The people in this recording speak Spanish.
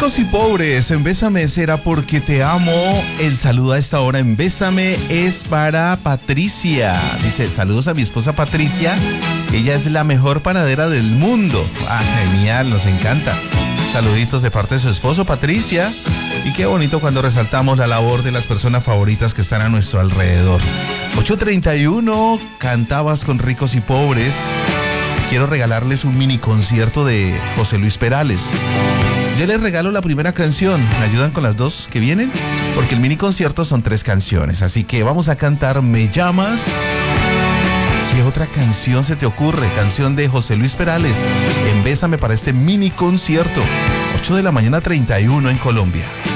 Ricos y pobres, en Bésame será porque te amo. El saludo a esta hora en Bésame es para Patricia. Dice, saludos a mi esposa Patricia. Ella es la mejor panadera del mundo. Ah, genial, nos encanta. Saluditos de parte de su esposo Patricia. Y qué bonito cuando resaltamos la labor de las personas favoritas que están a nuestro alrededor. 8:31, cantabas con Ricos y Pobres. Quiero regalarles un mini concierto de José Luis Perales. Yo les regalo la primera canción. ¿Me ayudan con las dos que vienen? Porque el mini concierto son 3 canciones. Así que vamos a cantar Me Llamas. ¿Qué otra canción se te ocurre? Canción de José Luis Perales. En Bésame para este mini concierto. 8 de la mañana 31 en Colombia.